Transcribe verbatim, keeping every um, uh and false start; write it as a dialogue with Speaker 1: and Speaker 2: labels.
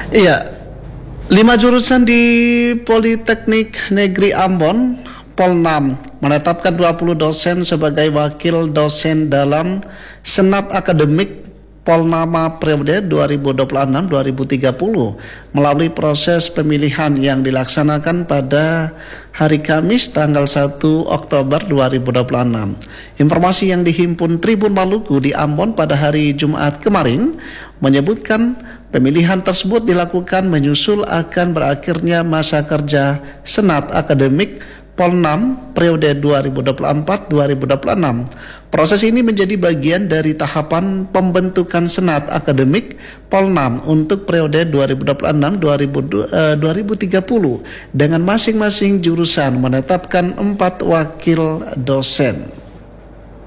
Speaker 1: Iya, lima jurusan di Politeknik Negeri Ambon, Polnam, menetapkan dua puluh dosen sebagai wakil dosen dalam Senat Akademik Polnama periode dua ribu dua puluh enam sampai dua ribu tiga puluh melalui proses pemilihan yang dilaksanakan pada hari Kamis tanggal satu Oktober dua ribu dua puluh enam. Informasi yang dihimpun Tribun Maluku di Ambon pada hari Jumat kemarin menyebutkan pemilihan tersebut dilakukan menyusul akan berakhirnya masa kerja Senat Akademik Polnam periode dua ribu dua puluh empat sampai dua ribu dua puluh enam. Proses ini menjadi bagian dari tahapan pembentukan Senat Akademik Polnam untuk periode dua ribu dua puluh enam sampai dua ribu tiga puluh dengan masing-masing jurusan menetapkan empat wakil dosen.